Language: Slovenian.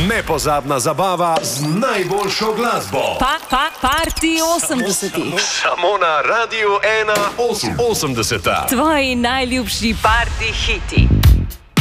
Nepozabna zabava z najboljšo glasbo. Party 80. Samo na Radiu 1 80. Tvoji najljubši party hiti.